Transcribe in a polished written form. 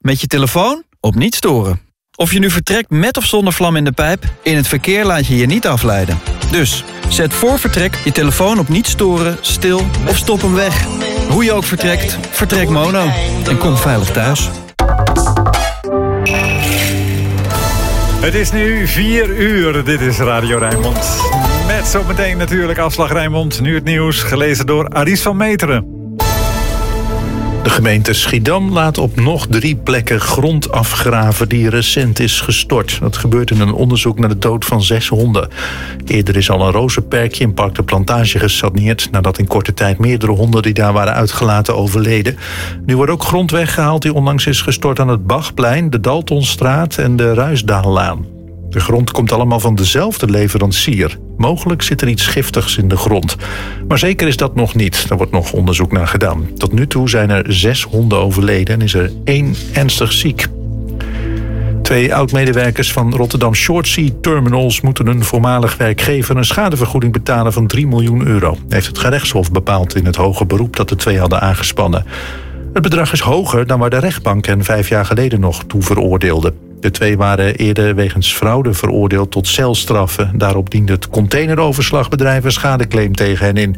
met je telefoon op niet storen. Of je nu vertrekt met of zonder vlam in de pijp, in het verkeer laat je je niet afleiden. Dus, zet voor vertrek je telefoon op niet storen, stil of stop hem weg. Hoe je ook vertrekt, vertrek mono. En kom veilig thuis. Het is nu 4 uur. Dit is Radio Rijnmond. Met zometeen natuurlijk Afslag Rijnmond. Nu het nieuws, gelezen door Aries van Meteren. De gemeente Schiedam laat op nog 3 plekken grond afgraven die recent is gestort. Dat gebeurt in een onderzoek naar de dood van 6 honden. Eerder is al een rozenperkje in Park de Plantage gesaneerd, nadat in korte tijd meerdere honden die daar waren uitgelaten overleden. Nu wordt ook grond weggehaald die onlangs is gestort aan het Bachplein, de Daltonstraat en de Ruisdaallaan. De grond komt allemaal van dezelfde leverancier. Mogelijk zit er iets giftigs in de grond. Maar zeker is dat nog niet. Er wordt nog onderzoek naar gedaan. Tot nu toe zijn er 6 honden overleden en is er 1 ernstig ziek. 2 oud-medewerkers van Rotterdam Short Sea Terminals moeten hun voormalig werkgever een schadevergoeding betalen van €3 miljoen. Heeft het gerechtshof bepaald in het hoger beroep dat de 2 hadden aangespannen. Het bedrag is hoger dan waar de rechtbank hen 5 jaar geleden nog toe veroordeelde. De 2 waren eerder wegens fraude veroordeeld tot celstraffen. Daarop diende het containeroverslagbedrijf een schadeclaim tegen hen in.